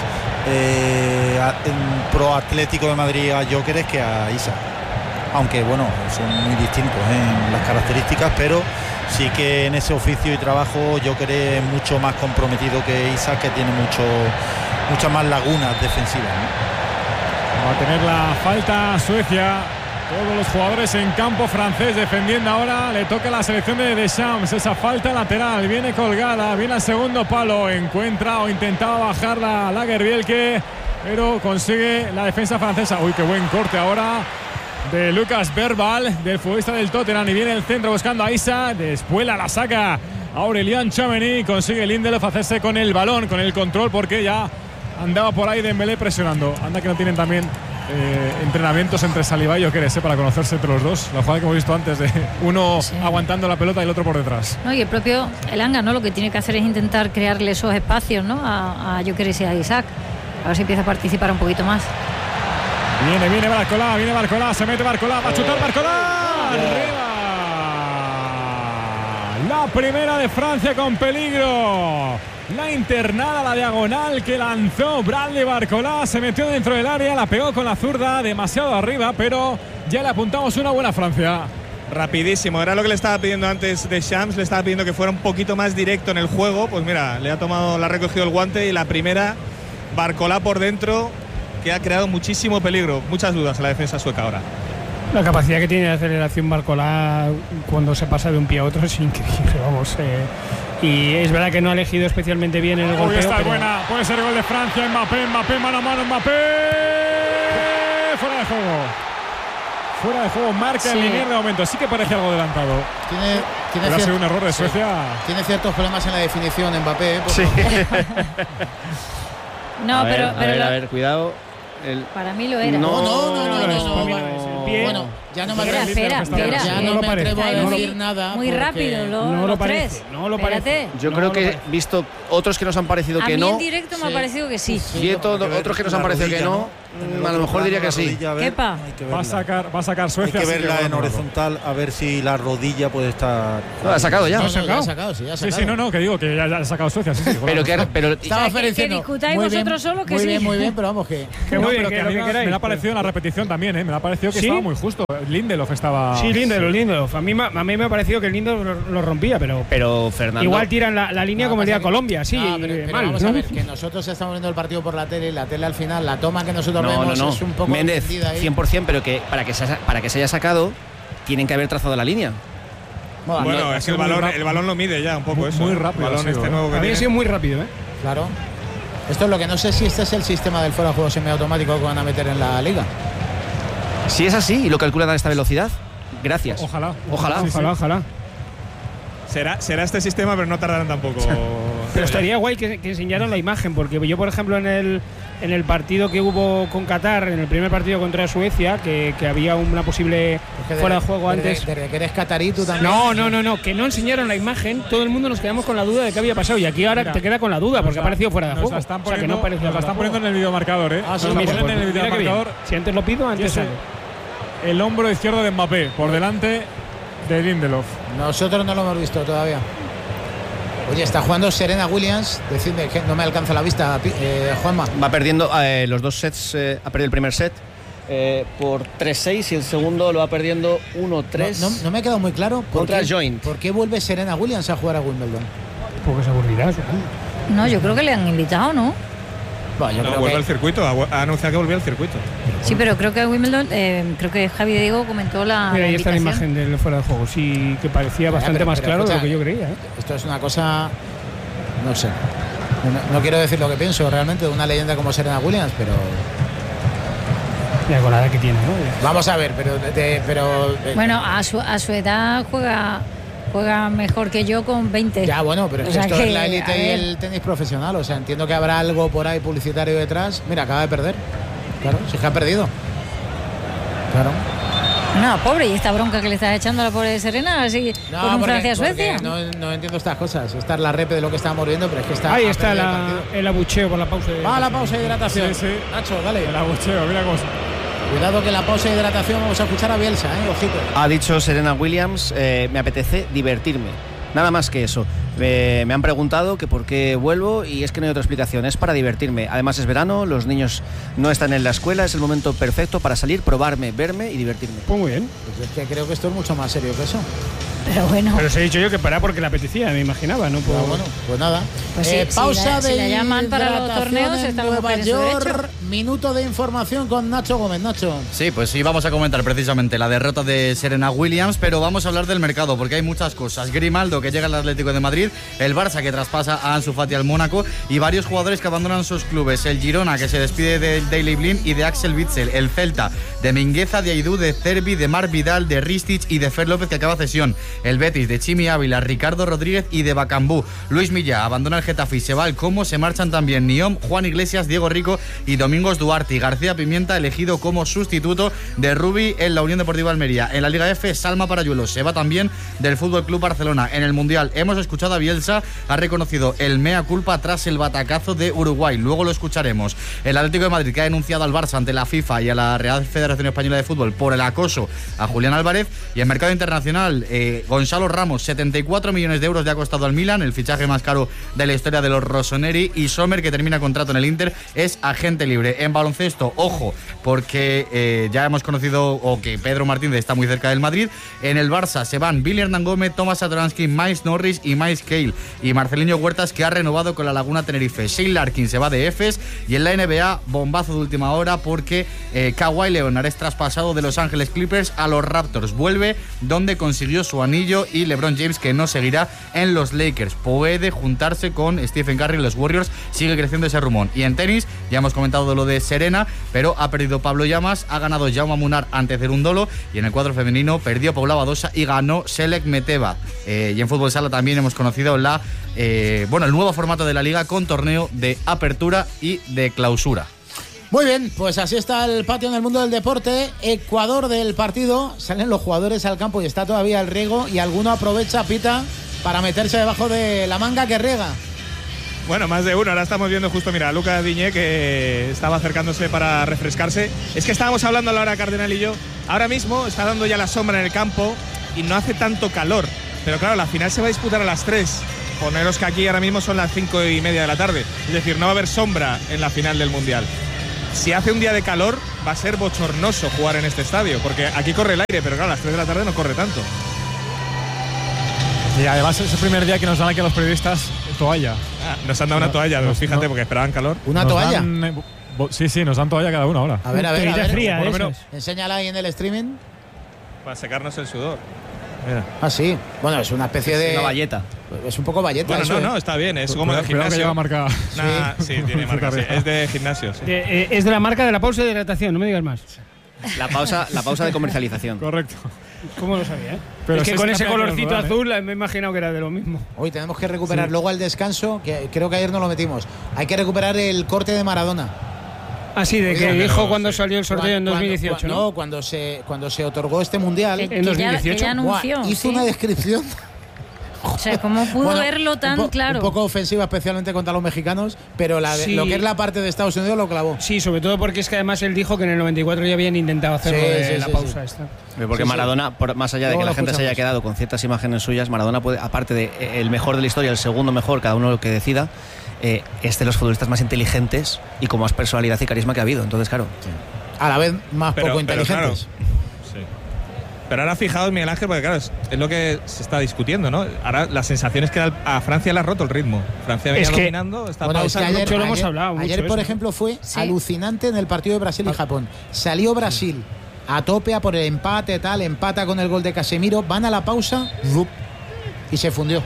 eh, a- en pro Atlético de Madrid a Gyökeres que a Isaac. Aunque bueno, son muy distintos, ¿eh? En las características, pero sí que en ese oficio y trabajo Gyökeres es mucho más comprometido que Isaac, que tiene mucho, muchas más lagunas defensivas, ¿no? Va a tener la falta Suecia. Todos los jugadores en campo francés defendiendo ahora. Le toca a la selección de Deschamps. Esa falta lateral viene colgada. Viene al segundo palo. Encuentra o intentaba bajarla Lagerbielke, pero consigue la defensa francesa. Uy, qué buen corte ahora de Lucas Verbal, del futbolista del Tottenham. Y viene el centro buscando a Isa. Después la saca Aurélien Tchouaméni. Consigue Lindelof hacerse con el balón, con el control, porque ya andaba por ahí Dembélé presionando. Anda que no tienen también eh, entrenamientos entre Saliba y Gyökeres, eh, para conocerse entre los dos. La jugada que hemos visto antes de uno Sí. aguantando la pelota y el otro por detrás. No, y el propio Elanga, ¿no? Lo que tiene que hacer es intentar crearle esos espacios, ¿no? A, a Gyökeres y a Isaac. A ver si empieza a participar un poquito más. Viene, viene Barcola, viene Barcola, se mete Barcola, va a chutar Barcola. Arriba. La primera de Francia con peligro. La internada, la diagonal que lanzó Bradley Barcola. Se metió dentro del área, la pegó con la zurda demasiado arriba, pero ya le apuntamos una buena Francia. Rapidísimo, era lo que le estaba pidiendo antes de Shams, le estaba pidiendo que fuera un poquito más directo en el juego. Pues mira, le ha tomado, le ha recogido el guante y la primera, Barcola por dentro, que ha creado muchísimo peligro. Muchas dudas en la defensa sueca ahora. La capacidad que tiene de aceleración Barcola cuando se pasa de un pie a otro es increíble, vamos. Eh, y es verdad que no ha elegido especialmente bien el Uy, golpeo. esta es pero buena, puede ser gol de Francia. Mbappé, Mbappé, mano a mano, Mbappé. Fuera de juego. Fuera de juego, marca Sí. en línea de momento. Sí que parece algo adelantado. Tiene, tiene, Pero ha sido cier- un error de sí. Suecia. Tiene ciertos problemas en la definición Mbappé. por Sí. No, a ver, pero, a pero ver, lo- a ver, cuidado. El- para mí lo era. No, no, no, no, no, no, es no, para mí va- no es. El pie. Bueno, ya no me Espera, atrevo, espera, Ya espera. ya no no lo me parece. atrevo a Está muy- decir nada. Muy porque- rápido, lo- No lo los parece, tres. no lo Espérate. parece. Yo No creo lo que parece. visto otros que nos han parecido A que mí no, en directo me ha Sí. parecido que sí. Sí, y todo- porque otros que nos la han parecido que rodilla, no, ¿no? En el a lo otro mejor diría plano, que la sí. rodilla, a ver, Kepa. hay que Va a verla. sacar, va a sacar Hay Suecia. que así verla en bueno, bueno. horizontal a ver si la rodilla puede estar. No, la ha sacado ya. No, no, ¿Lo ha ya ha sacado? sacado, sí, ya ha Sí, sacado. sí, no, no, que digo que ya, ya ha sacado Suecia. Sí, sí, Pero que pero Estaba O sea, que- Fer que diciendo, discutáis muy bien, vosotros solos que muy sí. bien, muy bien, pero vamos que... Que Muy no, bien, pero que que a lo mí que me, queráis, me ha parecido en la pero- repetición también, ¿eh? Me ha parecido que ¿Sí? estaba muy justo. Lindelof estaba. Sí, Lindelof, Lindelof. A mí, me- a mí me ha parecido que el Lindelof lo, lo rompía, pero Pero Fernando. igual tiran la, la línea No, como el día pasa de que- Colombia, sí, No, pero, pero mal. vamos ¿no? a ver, que nosotros estamos viendo el partido por la tele y la tele al final, la toma que nosotros No, no, vemos no. es un poco Méndez, extendida ahí. cien por ciento, pero que para que, se, para que se haya sacado, tienen que haber trazado la línea. Bueno, Bueno, no, es que el muy balón, rápido. el balón lo mide ya un poco Muy- eso. muy ¿eh? rápido El balón ha sido, este ¿eh? nuevo que Había tiene. sido muy rápido, ¿eh? claro. Esto es lo que no sé si este es el sistema del fuera de juego semiautomático que van a meter en la liga. Si es así y lo calculan a esta velocidad, gracias. Ojalá. Ojalá. Sí, sí. Ojalá, ojalá. Será, será este sistema, pero no tardarán tampoco. Pero estaría guay que, que enseñaran la imagen, porque yo, por ejemplo, en el, en el partido que hubo con Qatar, en el primer partido contra Suecia, que, que había una posible Porque fuera de desde- juego desde- antes. Desde que eres catarí, tú también. No, no, no, no, que no enseñaron la imagen, todo el mundo nos quedamos con la duda de qué había pasado y aquí ahora Mira, te queda con la duda porque ha parecido fuera de Nos juego. la están O sea, que poniendo, no parecía nos la fuera están de poniendo en juego. el videomarcador, ¿eh? Ah, sí, Nos la mira, ponen pues, en el mira qué bien. videomarcador. Si antes lo pido, Y antes ese, sale. el hombro izquierdo de Mbappé, por delante de Lindelof. Nosotros no lo hemos visto todavía. Oye, está jugando Serena Williams. Decidme que no me alcanza la vista, Pi- eh, Juanma. Va perdiendo eh, los dos sets, eh, ha perdido el primer set eh, por tres seis y el segundo lo va perdiendo uno tres. No, no- no me ha quedado muy claro por Contra qué, Joint. por qué vuelve Serena Williams a jugar a Wimbledon. Porque se aburrirá, supongo. No, yo creo que le han invitado, ¿no? Bueno, yo No, creo vuelve que- al circuito, ha, ha anunciado que volvía al circuito. Sí, pero creo que Wimbledon, eh, creo que Javi Diego comentó la. Mira, ahí está la invitación. imagen del fuera de juego. Sí, que parecía bastante pero- más pero claro de lo escucha, que yo creía. ¿eh? Esto es una cosa, no sé. No, no quiero decir lo que pienso realmente de una leyenda como Serena Williams, pero Ya con la edad que tiene, ¿no? vamos a ver, pero, de- pero eh, Bueno, a su, a su edad juega juega mejor que yo con veinte. ya bueno, pero es O que sea esto que, es la a élite y ver. el tenis profesional, o sea, entiendo que habrá algo por ahí publicitario detrás. Mira, acaba de perder. Claro, si es que ha perdido. Claro. No, pobre, y esta bronca que le estás echando a la pobre Serena, así No, con un porque- Francia-Suecia. porque No, no entiendo estas cosas. Esta es la repe de lo que estábamos viendo, pero es que está. Ahí ha está perdido el la- partido. el abucheo por la pausa. de- Va a la pausa de hidratación. Sí, sí. Nacho, dale. El abucheo, mira cómo. Cuidado que la pausa de hidratación vamos a escuchar a Bielsa, ¿eh? Ojito. Ha dicho Serena Williams, eh, me apetece divertirme. Nada más que eso. Eh, me han preguntado que por qué vuelvo y es que no hay otra explicación. Es para divertirme. Además es verano, los niños no están en la escuela, es el momento perfecto para salir, probarme, verme y divertirme. Pues muy bien. Pues es que creo que esto es mucho más serio que eso. Pero bueno, Pero os he dicho yo que para porque le apetecía, me imaginaba, ¿no? Pero Por- bueno, pues nada. Pues sí, si pausa la- de si la llaman para los hidratación torneos, en está la Nueva mujer en su York. derecho. Minuto de información con Nacho Gómez. Nacho. Sí, pues sí, vamos a comentar precisamente la derrota de Serena Williams, pero vamos a hablar del mercado porque hay muchas cosas. Grimaldo, que llega al Atlético de Madrid, el Barça, que traspasa a Ansu Fati al Mónaco y varios jugadores que abandonan sus clubes. El Girona, que se despide del Daily Blind y de Axel Witsel. El Celta, de Mingueza, de Aidú, de Cervi, de Marc Vidal, de Ristich y de Fer López, que acaba cesión. El Betis, de Chimi Ávila, Ricardo Rodríguez y de Bacambú. Luis Milla abandona el Getafe y se va al Como. Se marchan también Niom, Juan Iglesias, Diego Rico y Domingos Duarte. Y García Pimienta elegido como sustituto de Rubi en la Unión Deportiva Almería. En la Liga F, Salma Parayuelo se va también del Fútbol Club Barcelona. En el Mundial hemos escuchado a Bielsa, ha reconocido el mea culpa tras el batacazo de Uruguay. Luego lo escucharemos. El Atlético de Madrid, que ha denunciado al Barça ante la FIFA y a la Real Federación Española de Fútbol por el acoso a Julián Álvarez. Y en mercado internacional, eh, Gonzalo Ramos, setenta y cuatro millones de euros le ha costado al Milan, el fichaje más caro de la historia de los rossoneri. Y Sommer, que termina contrato en el Inter, es agente libre. En baloncesto, ojo, porque eh, ya hemos conocido o que Pedro Martínez está muy cerca del Madrid. En el Barça se van Billy Hernán Gómez, Tomás Satoransky, Miles Norris y Miles Cale. Y Marcelinho Huertas, que ha renovado con la Laguna Tenerife. Shane Larkin se va de Efes. Y en la N B A, bombazo de última hora porque eh, Kawhi Leonard es traspasado de Los Ángeles Clippers a los Raptors. Vuelve donde consiguió su anillo, y LeBron James, que no seguirá en los Lakers. Puede juntarse con Stephen Curry en los Warriors. Sigue creciendo ese rumor. Y en tenis, ya hemos comentado lo de Serena, pero ha perdido Pablo Llamas, ha ganado Jaume Munar ante Cerundolo, y en el cuadro femenino perdió Paula Badosa y ganó Selek Meteva. Eh, y en fútbol sala también hemos conocido la eh, bueno el nuevo formato de la liga con torneo de apertura y de clausura. Muy bien, pues así está el patio en el mundo del deporte. Ecuador del partido, salen los jugadores al campo y está todavía el riego y alguno aprovecha, pita, para meterse debajo de la manga que riega. Bueno, más de uno. Ahora estamos viendo justo, mira, a Lucas Diñé que estaba acercándose para refrescarse. Es que estábamos hablando a la hora Cardenal y yo. Ahora mismo está dando ya la sombra en el campo y no hace tanto calor. Pero claro, la final se va a disputar a las tres. Poneros que aquí ahora mismo son las cinco y media de la tarde. Es decir, no va a haber sombra en la final del Mundial. Si hace un día de calor, va a ser bochornoso jugar en este estadio, porque aquí corre el aire, pero claro, a las tres de la tarde no corre tanto. Y además es el primer día que nos dan aquí a los periodistas toalla. Ah, nos han dado una toalla, nos, fíjate, no, porque esperaban calor. ¿Una nos toalla? Dan, eh, bo, sí, sí, nos dan toalla cada uno ahora. A ver, a ver, a ver. Fría, por lo eso menos. es. Enséñala ahí en el streaming. Para secarnos el sudor. Mira. Ah, sí. Bueno, es una especie de... Una valleta. Es un poco valleta. Bueno, eso, no, ¿eh? no, está bien, es como de Cuidado que gimnasio. lleva marca. Nah, sí, sí, tiene marca, sí. Es de gimnasio, sí. De, eh, es de la marca de la pausa de hidratación, no me digas más. La pausa, la pausa de comercialización. Correcto. ¿Cómo lo sabía? Eh? Pero es que sí con está ese bien que nos colorcito lo dan, azul eh, me he imaginado que era de lo mismo. Hoy tenemos que recuperar, Sí. luego al descanso, que creo que ayer no lo metimos, hay que recuperar el corte de Maradona. Ah, sí, de que Pero, dijo cuando sí. salió el sorteo en Cuando- dos mil dieciocho, cuando- ¿no? No, cuando se, cuando se otorgó este mundial, Que, En que ya, dos mil dieciocho. que ya anunció. buah, hizo sí. una descripción. O sea, ¿cómo pudo Bueno, verlo tan un po- claro? Un poco ofensiva, especialmente contra los mexicanos, pero la de- Sí. lo que es la parte de Estados Unidos lo clavó. Sí, sobre todo porque es que además él dijo que en el noventa y cuatro ya habían intentado hacerlo Sí, de sí, la sí, pausa sí. esta. Porque Sí, sí. Maradona, por- más allá de Luego que la lo gente se haya escuchamos. quedado con ciertas imágenes suyas, Maradona puede, aparte de eh, el mejor de la historia, el segundo mejor, cada uno lo que decida, eh, es de los futbolistas más inteligentes y con más personalidad y carisma que ha habido. Entonces, claro. A la vez más Pero- poco pero inteligentes. Sí. Pero ahora fijaos, Miguel Ángel, porque claro, es, es lo que se está discutiendo, ¿no? Ahora la sensación es que al- a Francia le ha roto el ritmo. Francia venía Es que- dominando, está Bueno, es que pausando. ayer, mucho lo hemos ayer- hablado, mucho ayer, por eso. ejemplo, fue Sí. alucinante en el partido de Brasil y Japón. Salió Brasil a tope a por el empate, tal, empata con el gol de Casemiro, van a la pausa ¡rup! Y se fundió.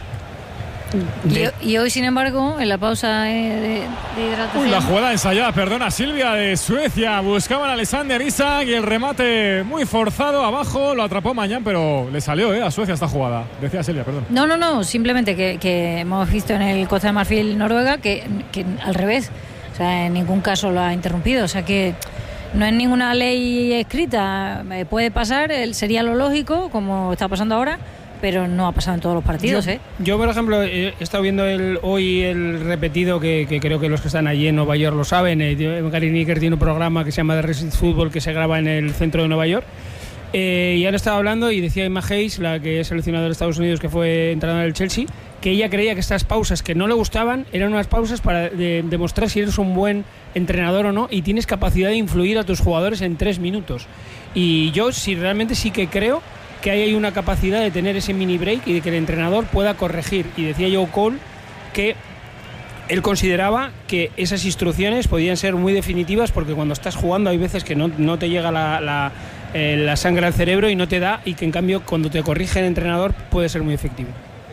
Y, y hoy, sin embargo, en la pausa eh, de, de hidratación. Uy, la jugada ensayada, perdona, Silvia de Suecia. Buscaban a Alexander Isak y el remate muy forzado abajo. Lo atrapó Mañán, pero le salió eh, a Suecia esta jugada. Decía Silvia, perdón. No, no, no, simplemente que, que hemos visto en el Costa de Marfil Noruega que, que al revés, o sea, en ningún caso lo ha interrumpido, o sea que no es ninguna ley escrita, eh, puede pasar, eh, sería lo lógico, como está pasando ahora, pero no ha pasado en todos los partidos, yo, ¿eh? yo, por ejemplo, he estado viendo el, hoy el repetido, que, que creo que los que están allí en Nueva York lo saben. Eh, Gary Lineker tiene un programa que se llama The Racing Football que se graba en el centro de Nueva York. Eh, y han estado hablando y decía Emma Hayes, la que es seleccionadora de Estados Unidos, que fue entrenadora del Chelsea, que ella creía que estas pausas que no le gustaban eran unas pausas para de, demostrar si eres un buen entrenador o no y tienes capacidad de influir a tus jugadores en tres minutos. Y yo sí, realmente sí que creo que ahí hay una capacidad de tener ese mini break y de que el entrenador pueda corregir. Y decía Joe Cole que él consideraba que esas instrucciones podían ser muy definitivas porque cuando estás jugando hay veces que no, no te llega la, la, eh, la sangre al cerebro y no te da, y que en cambio cuando te corrige el entrenador puede ser muy efectivo.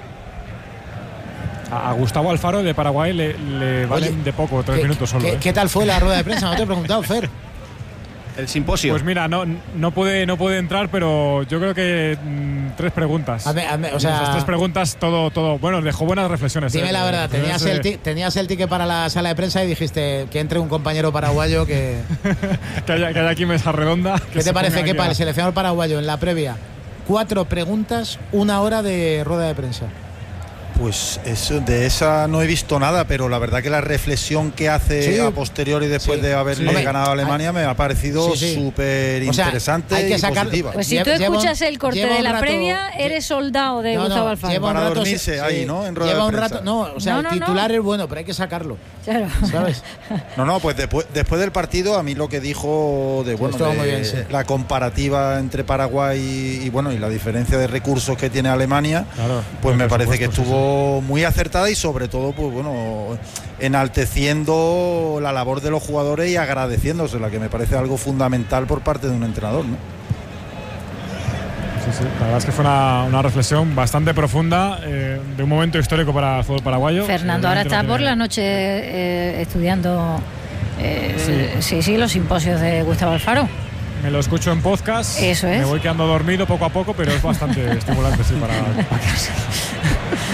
A a Gustavo Alfaro de Paraguay le, le valen Oye, de poco, tres ¿Qué, minutos solo. qué- eh. qué tal fue la rueda de prensa? No te he preguntado, Fer. El simposio. Pues mira, no, no, puede, no puede entrar, pero yo creo que mm, tres preguntas. Hazme- hazme- o Y sea- esas tres preguntas, todo, todo. Bueno, dejó buenas reflexiones. Dime eh, la verdad, de- de- tenías de- el, ti- tenías el ticket para la sala de prensa y dijiste que entre un compañero paraguayo que... que, haya, que haya aquí mesa redonda. que ¿Qué te se parece ponga que aquí para a- el seleccionador paraguayo en la previa? Cuatro preguntas, una hora de rueda de prensa. Pues eso, de esa no he visto nada, pero la verdad que la reflexión que hace Sí. a posteriori después Sí. de haberle Hombre, ganado a Alemania hay- me ha parecido Sí, sí. súper O sea, interesante hay que y sacar- positiva. Pues si Lle- tú lleva un- escuchas el corte lleva de un la rato- previa, eres soldado de No, no, Gustavo Alfaro. lleva un Para rato- dormirse ahí, ¿no? En rueda lleva de un prensa. rato, no, o sea, No, el no, no. titular es bueno, pero hay que sacarlo, Claro. ¿sabes? No, no, pues después, después del partido a mí lo que dijo de bueno estuvo de muy bien, sí. la comparativa entre Paraguay y, y, bueno y la diferencia de recursos que tiene Alemania, Claro, pues por me parece que supuesto, sí, estuvo muy acertada y sobre todo pues bueno enalteciendo la labor de los jugadores y agradeciéndosela, que me parece algo fundamental por parte de un entrenador, ¿no? Sí, sí. La verdad es que fue una, una reflexión bastante profunda eh, de un momento histórico para el fútbol paraguayo. Fernando ahora Obviamente está no por tiene- la noche eh, estudiando eh, sí. sí, los simposios de Gustavo Alfaro. Me lo escucho en podcast. Eso es. Me voy quedando dormido poco a poco, pero es bastante estimulante, sí, para.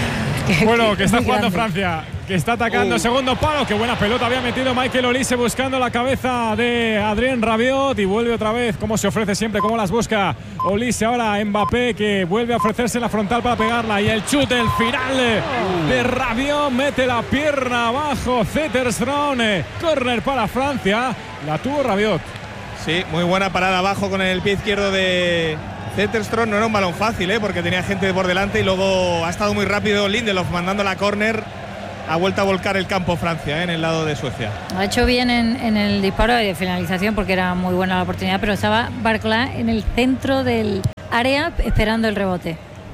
Bueno, que está muy jugando grande. Francia, que está atacando Uh. segundo palo. Qué buena pelota había metido Michael Olise buscando la cabeza de Adrien Rabiot y vuelve otra vez, como se ofrece siempre, como las busca Olise. Ahora Mbappé, que vuelve a ofrecerse la frontal para pegarla, y el chute, el final de Rabiot, mete la pierna abajo Zetterström, córner para Francia, la tuvo Rabiot. Sí, muy buena parada abajo con el pie izquierdo de Zetterström. No era un balón fácil, ¿eh? porque tenía gente por delante y luego ha estado muy rápido Lindelof mandando la córner. Ha vuelto a volcar el campo Francia, ¿eh? en el lado de Suecia. Ha hecho bien en, en el disparo de finalización porque era muy buena la oportunidad, pero estaba Barcola en el centro del área esperando el rebote.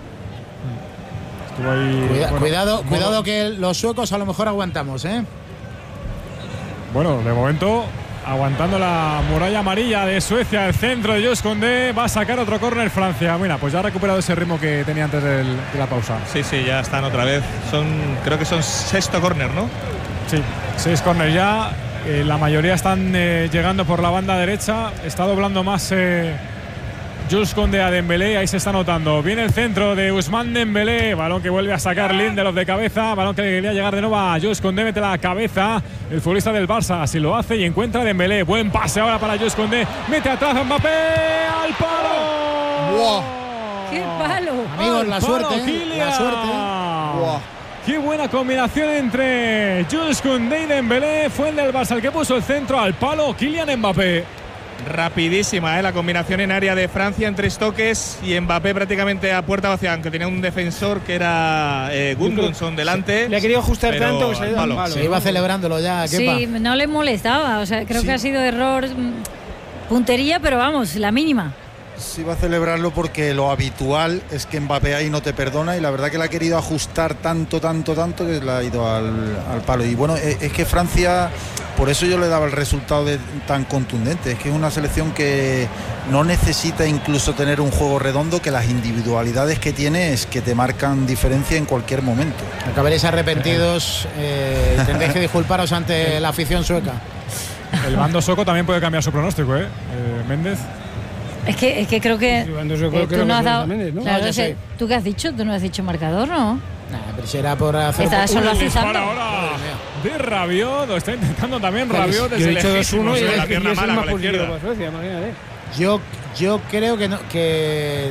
Estuvo ahí, Cuida- bueno, cuidado, modo- cuidado que los suecos a lo mejor aguantamos, ¿eh? Bueno, de momento aguantando la muralla amarilla de Suecia, el centro de Jules Koundé, va a sacar otro córner Francia. Mira, pues ya ha recuperado ese ritmo que tenía antes del- de la pausa. Sí, sí, ya están otra vez. Son, creo que son sexto córner, ¿no? Sí, seis córner ya. Eh, la mayoría están eh, llegando por la banda derecha. Está doblando más eh, Jules Koundé a Dembélé, ahí se está notando. Viene el centro de Ousmane Dembélé, balón que vuelve a sacar Lindelof de cabeza, balón que le quería llegar de nuevo a Jules Koundé, mete la cabeza el futbolista del Barça, así lo hace y encuentra a Dembélé. Buen pase ahora para Jules Koundé, mete atrás a Mbappé, al palo. ¡Wow! ¡Qué palo! Amigos, Al la palo, suerte, Kylian. la suerte. Buah. Qué buena combinación entre Jules Koundé y Dembélé. Fue el del Barça el que puso el centro al palo, Kylian Mbappé. Rapidísima, ¿eh? la combinación en área de Francia en tres toques y Mbappé prácticamente a puerta vacía, aunque tenía un defensor que era eh, Gundogan delante. Le ha querido ajustar pero tanto que se ha ido al al palo. palo. Se iba celebrándolo ya, Kepa. Sí, no le molestaba, o sea, creo Sí. que ha sido error, mm, puntería, pero vamos, la mínima. Sí, va a celebrarlo porque lo habitual es que Mbappé ahí no te perdona y la verdad que le ha querido ajustar tanto, tanto, tanto que le ha ido al, al palo. Y bueno, es, es que Francia, por eso yo le daba el resultado de, tan contundente. Es que es una selección que no necesita incluso tener un juego redondo, que las individualidades que tiene es que te marcan diferencia en cualquier momento. Acabaréis arrepentidos, eh, tendréis que disculparos ante la afición sueca. El bando sueco también puede cambiar su pronóstico, ¿eh? eh Méndez. Es que, es que creo que, Sí, cuando yo que creo que tú lo no has que dado. Méndez, ¿no? Claro, No, yo ese- sé. ¿tú qué has dicho? ¿Tú no has dicho marcador, no? Nah, pero si era por hacer. Está solo Uy, dispara azuzando. ahora de Rabiot, lo está intentando también Rabiot Yo desde he dicho dos lejísimos, uno y ¿eh? la es pierna es el mala más con la positivo izquierda. para Suecia, imagínate. Yo, yo creo que no, que.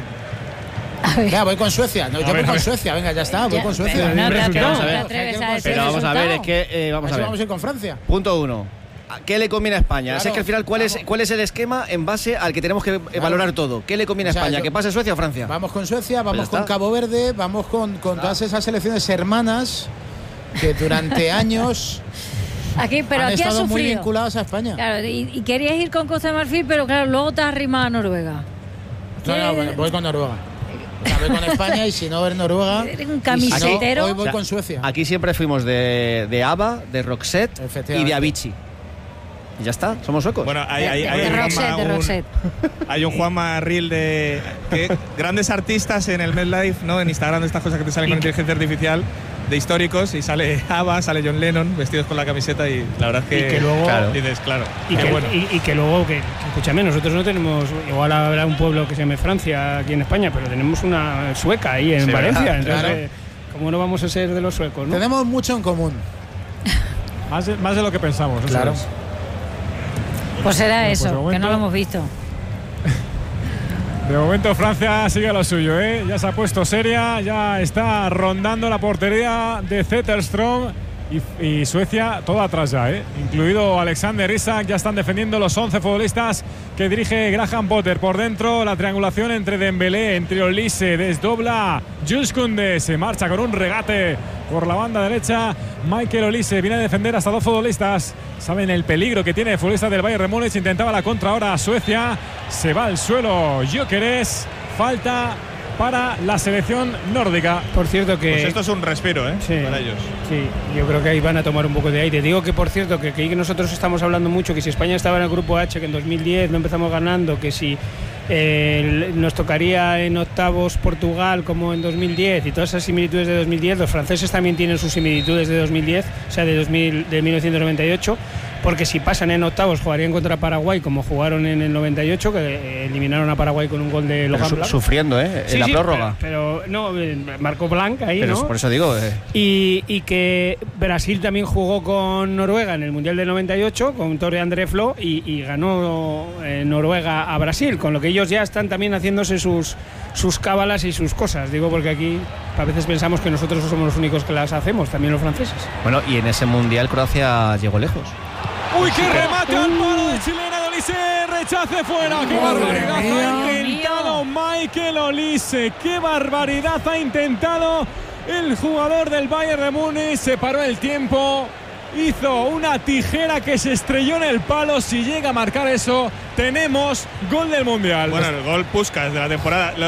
A ver. Venga, voy con Suecia. No, yo A voy ver, a con ver. Suecia. Venga, ya está. Voy Ya, con Suecia. pero no te Resultado. atreves, Vamos a te ver. atreves a Pero decir Pero vamos a ver, es resultado. que eh, vamos a Así ver. vamos a ir con Francia. Punto uno. ¿Qué le conviene a España? Claro, Sé que al final, ¿cuál es, ¿cuál es el esquema en base al que tenemos que eh, valorar todo? ¿Qué le conviene O sea, a España? yo- ¿Que pase Suecia o Francia? Vamos con Suecia, vamos Pues ya con está. Cabo Verde, vamos con, con todas esas selecciones hermanas que durante años Aquí, pero han aquí has estado muy sufrido. vinculados a España. Claro, y, y querías ir con Costa de Marfil, pero claro, luego te has arrimado a Noruega. No, no, bueno, voy con Noruega. O sea, voy con España y si no ver Noruega. Eres un y si no, camisetero. hoy voy O sea, con Suecia. Aquí siempre fuimos de, de ABBA, de Roxette y Efectivamente. de Avicii. Y ya está, somos suecos. Bueno, hay, De- hay, de hay un Roxette, Juanma- de un- Roxette. hay un Juanma Ril de que, grandes artistas en el MedLife, ¿no? En Instagram, de estas cosas que te salen con inteligencia artificial, de históricos, y sale ABBA, sale John Lennon vestidos con la camiseta y la verdad es que, Y que luego- claro, dices, claro, Y qué que, bueno. y, y que luego, que, que escúchame, nosotros no tenemos, igual habrá un pueblo que se llame Francia aquí en España, pero tenemos una sueca ahí en Sí, Valencia. ¿verdad? Entonces, Claro. eh, ¿cómo no vamos a ser de los suecos? ¿no? Tenemos mucho en común. Más de, más de lo que pensamos. eso Claro. es. Pues será Bueno, pues eso, de momento- que no lo hemos visto. De momento Francia sigue lo suyo, ¿eh? Ya se ha puesto seria, ya está rondando la portería de Zetterström y, y Suecia todo atrás ya, ¿eh? Incluido Alexander Isak, ya están defendiendo los once futbolistas que dirige Graham Potter. Por dentro la triangulación entre Dembélé, entre Olise, desdobla Jules Koundé, se marcha con un regate por la banda derecha. Michael Olise viene a defender hasta dos futbolistas. Saben el peligro que tiene el futbolista del Bayern de Múnich. Intentaba la contra ahora Suecia. Se va al suelo Gyökeres. Falta para la selección nórdica. Por cierto que... Pues esto es un respiro, ¿eh? Sí, Para ellos. sí, yo creo que ahí van a tomar un poco de aire. Digo que, por cierto, que, que nosotros estamos hablando mucho, que si España estaba en el grupo H, que en dos mil diez no empezamos ganando, que si eh, nos tocaría en octavos Portugal como en dos mil diez y todas esas similitudes de dos mil diez, los franceses también tienen sus similitudes de dos mil diez, o sea, de, dos mil, de mil novecientos noventa y ocho. porque si pasan en octavos jugarían contra Paraguay como jugaron en el noventa y ocho, que eh, eliminaron a Paraguay con un gol de Logan su, Blanc. Sufriendo, ¿eh? En Sí, la sí, prórroga. Pero, pero no, eh, marcó Blanc ahí, Pero ¿no? por eso digo. Eh. Y, y que Brasil también jugó con Noruega en el Mundial del noventa y ocho, con Tore André Flo, y, y ganó eh, Noruega a Brasil, con lo que ellos ya están también haciéndose sus, sus cábalas y sus cosas. Digo, porque aquí a veces pensamos que nosotros somos los únicos que las hacemos, también los franceses. Bueno, y en ese Mundial Croacia llegó lejos. Uy, qué remate al palo de Chilena de Olise, rechace fuera. Qué barbaridad ha intentado Michael Olise. Qué barbaridad ha intentado el jugador del Bayern de Múnich. Se paró el tiempo, hizo una tijera que se estrelló en el palo. Si llega a marcar eso, tenemos gol del Mundial. Bueno, el gol Puskás de la temporada.